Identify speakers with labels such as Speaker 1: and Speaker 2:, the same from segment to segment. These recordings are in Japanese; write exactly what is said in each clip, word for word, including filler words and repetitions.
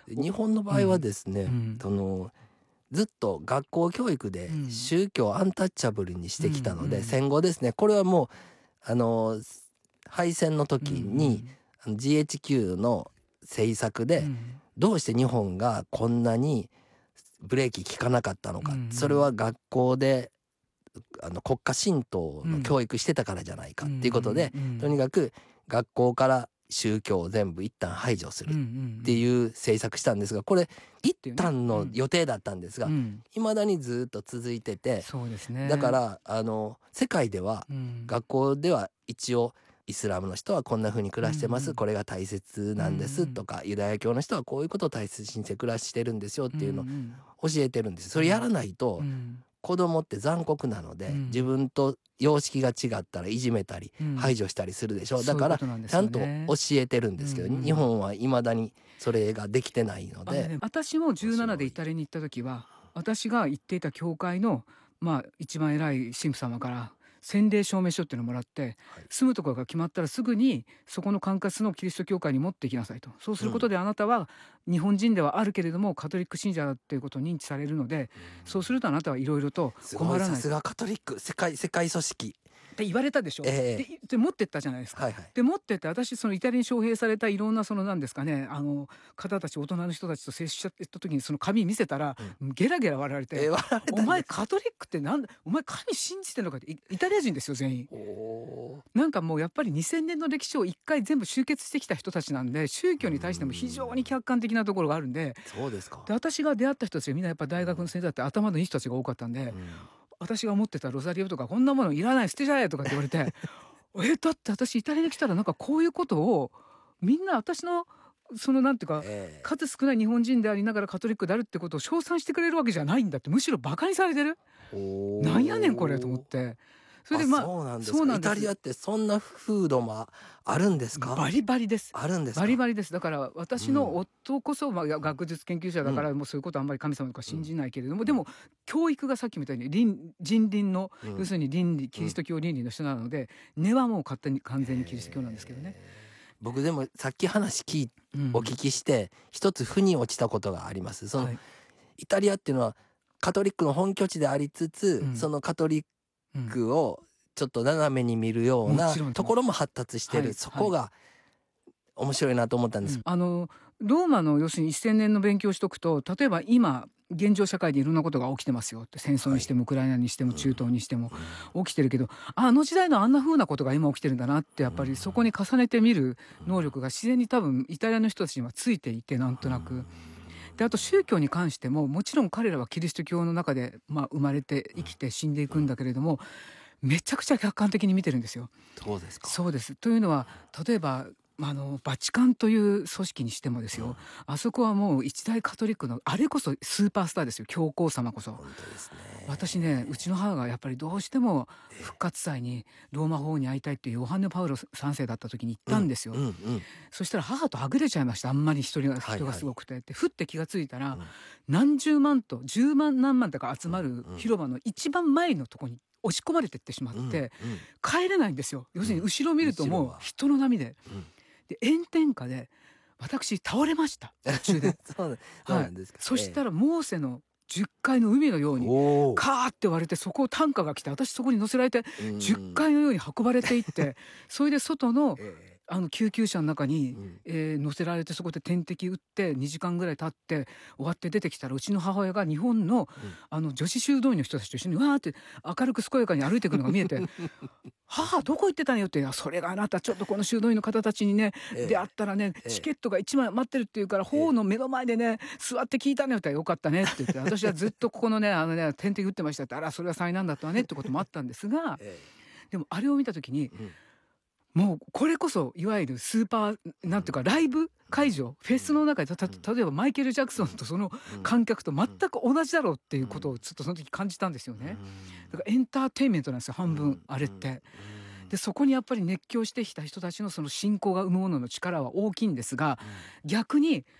Speaker 1: 日本の場合はですね、
Speaker 2: うん、
Speaker 1: そのずっと学校教育で宗教をアンタッチャブルにしてきたので、うん、戦後ですね、これはもうあの敗戦の時に、うん、ジーエイチキュー の政策で、うん、どうして日本がこんなにブレーキ効かなかったのか、うん、それは学校であの国家神道の教育してたからじゃないかっていうことで、うん、とにかく学校から宗教を全部一旦排除するっていう政策したんですが、これ一旦の予定だったんですが、いまだにずっと続いてて、
Speaker 2: そうですね、
Speaker 1: だからあの世界では、学校では一応イスラムの人はこんな風に暮らしてます、これが大切なんですとか、ユダヤ教の人はこういうことを大切にして暮らしてるんですよっていうのを教えてるんです。それやらないと、子供って残酷なので、うん、自分と様式が違ったらいじめたり、うん、排除したりするでしょ。だからちゃんと教えてるんですけど、うんうん、日本は未だにそれができてないので、
Speaker 2: ね、私もじゅうななでイタリアに行った時は、私が行っていた教会の、まあ、一番偉い神父様から洗礼証明書っていうのをもらって、はい、住むところが決まったらすぐにそこの管轄のキリスト教会に持っていきなさいと。そうすることであなたは日本人ではあるけれどもカトリック信者だっていうことを認知されるので、うん、そうするとあなたはいろいろと困らない。
Speaker 1: さすがカトリック世界世界組織
Speaker 2: って言われたでしょ、えー、で, で持ってったじゃないですか、はいはい、で持ってって私そのイタリアに招聘されたいろんなその何ですかね、あの方たち大人の人たちと接しちゃった時にその紙見せたら、うん、ゲラゲラ笑われて、えー、笑われたお前カトリックってなんだ、お前神信じてんのかって、イタリア人ですよ全員。おなんかもうやっぱりにせんねんの歴史を一回全部集結してきた人たちなんで、宗教に対しても非常に客観的なところがあるんで、
Speaker 1: そうですか。
Speaker 2: で私が出会った人たちがみんなやっぱ大学の先生だって頭のいい人たちが多かったんで、うん、私が持ってたロザリオとかこんなものいらない捨てちゃえとかって言われてえだって私イタリアに来たらなんかこういうことをみんな私のそのなんていうか、えー、数少ない日本人でありながらカトリックであるってことを称賛してくれるわけじゃないんだって、むしろバカにされてる、なんやねんこれと思って、それでまあ
Speaker 1: そうなんですか。そうなんです。イタリアってそんな風土もあるんですか。
Speaker 2: バリバリです。
Speaker 1: あるんですか。
Speaker 2: バリバリです。だから私の夫こそ、まあ、学術研究者だからもうそういうことあんまり神様とか信じないけれども、うん、でも教育がさっきみたいに倫人倫の、うん、要するに倫理キリスト教倫理の人なので、根はもう勝手に完全にキリスト教なんですけどね。
Speaker 1: 僕でもさっき話聞い、うん、お聞きして一つ腑に落ちたことがあります。その、はい、イタリアっていうのはカトリックの本拠地でありつつ、うん、そのカトリックをちょっと斜めに見るようなところも発達してる、はい、そこが面白いなと思ったんです、
Speaker 2: うん、あのローマの要するにせんねんの勉強しとくと、例えば今現状社会でいろんなことが起きてますよって、戦争にしてもウクライナにしても中東にしても起きてるけど、あの時代のあんな風なことが今起きてるんだなって、やっぱりそこに重ねて見る能力が自然に多分イタリアの人たちにはついていて、なんとなくで、あと宗教に関してももちろん彼らはキリスト教の中で、まあ、生まれて生きて死んでいくんだけれども、めちゃくちゃ客観的に見てるんですよ。
Speaker 1: そうですか。
Speaker 2: そうです。というのは例えばあのバチカンという組織にしてもですよ、うん、あそこはもう一大カトリックのあれこそスーパースターですよ、教皇様こそ。
Speaker 1: 本当ですね。
Speaker 2: 私ね、うちの母がやっぱりどうしても復活祭にローマ法王に会いたいってヨハネ・パウロさんせいだった時に行ったんですよ、うんうんうん、そしたら母とはぐれちゃいました。あんまり人が人がすごくて、はいはい、でふって気がついたら、うん、何十万とじゅうまん何万とか集まる広場の一番前のとこに押し込まれてってしまって、うんうん、帰れないんですよ。要するに後ろを見るともう人の波で、うんで炎天下で私倒れました途中で
Speaker 1: そうなんですか、
Speaker 2: はい、そしたらモーセのじゅっかいの海のようにカーって割れて、そこを担架が来て私そこに乗せられてじゅっかいのように運ばれていって、それで外のあの救急車の中に、うんえー、乗せられて、そこで点滴打ってにじかんぐらい経って終わって出てきたら、うちの母親が日本 の,、うん、あの女子修道院の人たちと一緒にわーって明るく健やかに歩いていくのが見えて母どこ行ってたんよって、それがあなたちょっとこの修道院の方たちにね、えー、出会ったらね、えー、チケットがいちまい待ってるっていうから、法の目の前でね座って聞いたねよってよかったねって言って、私はずっとここのねあのね点滴打ってましたって、あらそれは災難だったわねってこともあったんですが、えー、でもあれを見た時に、うんもうこれこそいわゆるスーパーなんていうかライブ会場、フェスの中でた例えばマイケル・ジャクソンとその観客と全く同じだろうっていうことをちょっとその時感じたんですよね。だからエンターテインメントなんですよ、半分あれって。でそこにやっぱり熱狂してきた人たちのその信仰が生むものの力は大きいんですが、逆に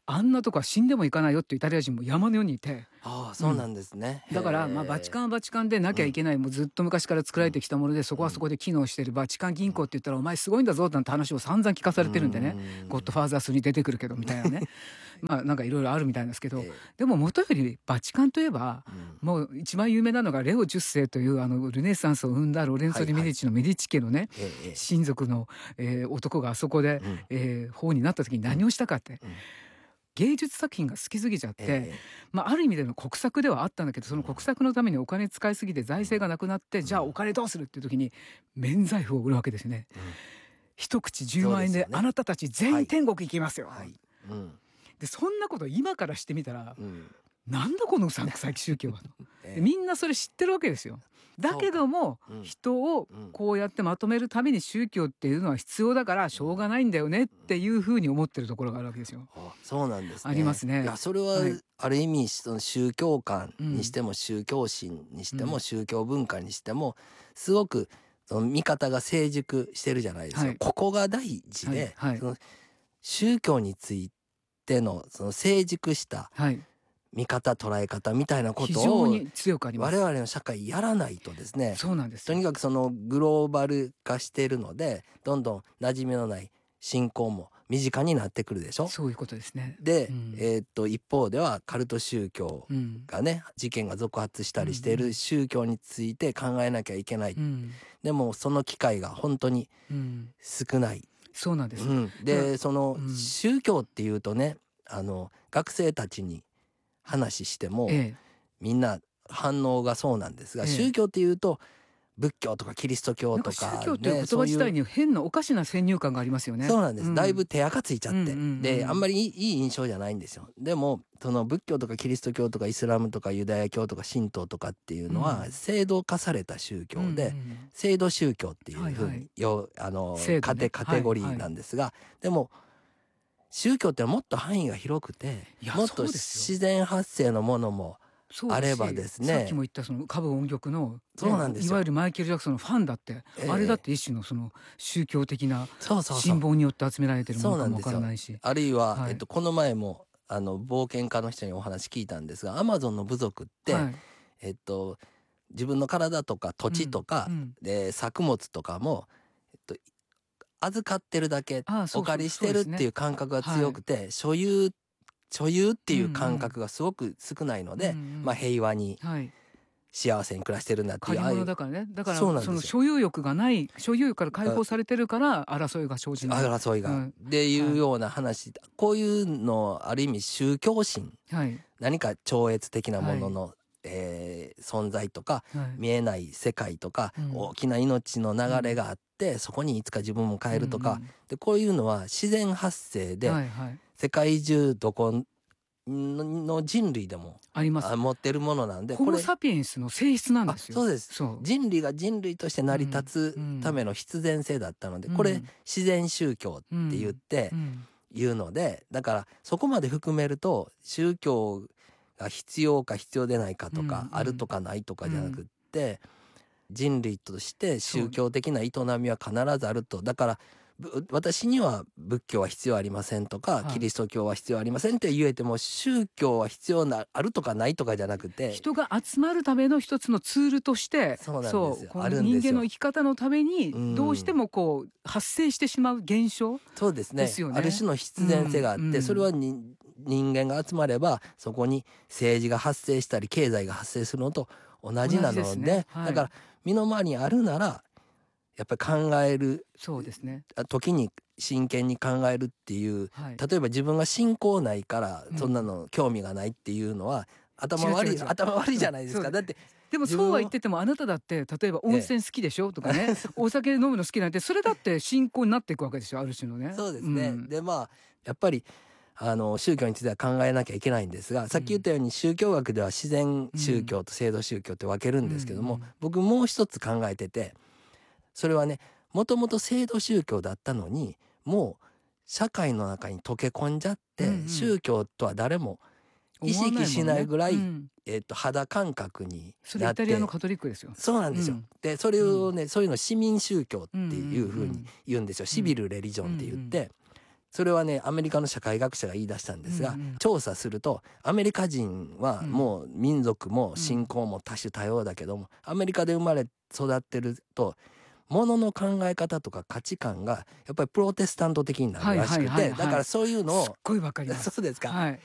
Speaker 2: あんなとこは死んでも行かないよってイタリア人も山のようにいて。
Speaker 1: ああそうなんですね、
Speaker 2: だから、まあ、バチカンはバチカンでなきゃいけない、もうずっと昔から作られてきたもので、そこはそこで機能してるバチカン銀行って言ったらお前すごいんだぞなんて話を散々聞かされてるんでね、ゴッドファーザースに出てくるけどみたいなねまあなんかいろいろあるみたいなんですけど、でも元よりバチカンといえば、もう一番有名なのがレオじゅっせいというあのルネサンスを生んだロレンツォ・ディ・メディチのメディチ家のね、親族の、えー、男があそこで、えー、法になった時に何をしたかって、芸術作品が好きすぎちゃって、ええ、まあ、ある意味での国策ではあったんだけど、その国策のためにお金使いすぎて財政がなくなって、うん、じゃあお金どうするっていう時に免罪符を売るわけですね、うん、一口じゅうまんえんで、ね、あなたたち全員天国行きますよ、はいはい、うん、でそんなこと今からしてみたら、うん、なんだこのうさんくさい宗教はと、ええ、みんなそれ知ってるわけですよ。だけども、うん、人をこうやってまとめるために宗教っていうのは必要だからしょうがないんだよねっていうふうに思ってるところがあるわけですよ。
Speaker 1: あ、そうなんですね。
Speaker 2: ありますね。
Speaker 1: いやそれはある意味、その宗教観にしても宗教心にしても宗教文化にしてもすごくその見方が成熟してるじゃないですか、はい、ここが大事で、はいはい、その宗教についてのその成熟した、はい見方捉え方みたいなことを我々の社会やらないとですね、
Speaker 2: そうなんです。
Speaker 1: とにかくそのグローバル化しているのでどんどん馴染みのない信仰も身近になってくるでしょ。
Speaker 2: そういうことですね。
Speaker 1: で、うん、えー、っと一方ではカルト宗教がね、うん、事件が続発したりしている宗教について考えなきゃいけない、うん、でもその機会が本当に少ない、うん、
Speaker 2: そうなんです、
Speaker 1: うん、でその宗教っていうとね、あの学生たちに話しても、ええ、みんな反応がそうなんですが、ええ、宗教っていうと仏教とかキリスト教とか、
Speaker 2: なんか宗教っていう言葉自体に変なおかしな先入観がありますよね。
Speaker 1: そうなんです、うん、だいぶ手垢ついちゃって、
Speaker 2: うんうんうん、
Speaker 1: であんまりいい印象じゃないんですよ。でもその仏教とかキリスト教とかイスラムとかユダヤ教とか神道とかっていうのは制度化された宗教で、うんうん、制度宗教っていうふうに、はいはい、よあの、ね、カテ、カテゴリーなんですが、はいはい、でも宗教ってもっと範囲が広くて、もっと自然発生のものもあればですね、
Speaker 2: さっきも言ったその歌舞音曲の、ね、
Speaker 1: そうなんですよ、
Speaker 2: いわゆるマイケル・ジャクソンのファンだって、えー、あれだって一種のその宗教的な信望によって集められてるものかもわからないし、
Speaker 1: あるいは、はい、えっと、この前もあの冒険家の人にお話聞いたんですが、アマゾンの部族って、はい、えっと、自分の体とか土地とか、うんうん、で作物とかも、えっと預かってるだけ、お借りしてるっていう感覚が強くて、はい、所有所有っていう感覚がすごく少ないので、うんうん、まあ、平和に幸せに暮らしてるんだっていう、
Speaker 2: 借り物だからね、だからその所有欲がない、所有欲から解放されてるから争いが生じない、
Speaker 1: 争いが、うん、っていうような話、はい、こういうのある意味宗教心、はい、何か超越的なものの、はい、えー、存在とか、はい、見えない世界とか、うん、大きな命の流れがあって、うん、そこにいつか自分も変えるとか、うんうん、でこういうのは自然発生で、はいはい、世界中どこの人類でも
Speaker 2: あります、
Speaker 1: 持ってるものなんで、
Speaker 2: ホモサピエンスの性質なんですよ。
Speaker 1: そうです。そう人類が人類として成り立つための必然性だったので、うん、これ自然宗教って言って、うん、言うので、だからそこまで含めると宗教が必要か必要でないかとか、うん、あるとかないとかじゃなくって、うん、人類として宗教的な営みは必ずあると。だから私には仏教は必要ありませんとか、はい、キリスト教は必要ありませんって言えても、宗教は必要なあるとかないとかじゃなくて、
Speaker 2: 人が集まるための一つのツールとして、
Speaker 1: そうなんですよ、
Speaker 2: この人間の生き方のためにどうしてもこう発生してしまう現象、
Speaker 1: そうですね、ですよね。ある種の必然性があって、うんうん、それはに人間が集まればそこに政治が発生したり経済が発生するのと同じなの で, で、ね、はい、だから身の回りにあるならやっぱり考える、
Speaker 2: そうですね、
Speaker 1: 時に真剣に考えるっていう、はい、例えば自分が信仰ないからそんなの興味がないっていうのは、うん、頭悪い、違う違う違う、頭悪いじゃないですか。だって
Speaker 2: でもそうは言ってても、あなただって例えば温泉好きでしょとかね、ええ、お酒飲むの好きなんて、それだって信仰になっていくわけですよ、ある種のね。
Speaker 1: そうですね、うん、でまあやっぱりあの宗教については考えなきゃいけないんですが、さっき言ったように宗教学では自然宗教と制度宗教って分けるんですけども、うんうん、僕もう一つ考えてて、それはね、もともと制度宗教だったのにもう社会の中に溶け込んじゃって、うんうん、宗教とは誰も意識しないぐらい、ね、うん、えー、と肌感覚になって、
Speaker 2: それイタリアのカトリックですよ。
Speaker 1: そうなんですよ、うん、でそれをね、そういうの市民宗教っていうふうに言うんですよ、シビルレリジョンって言って、 それはねアメリカの社会学者が言い出したんですが、
Speaker 2: うんうん、
Speaker 1: 調査するとアメリカ人はもう民族も信仰も多種多様だけども、アメリカで生まれ育ってるとものの考え方とか価値観がやっぱりプロテスタント的になるらしくて、だからそういうのを
Speaker 2: すっごいわかります。
Speaker 1: そうですか、
Speaker 2: はい、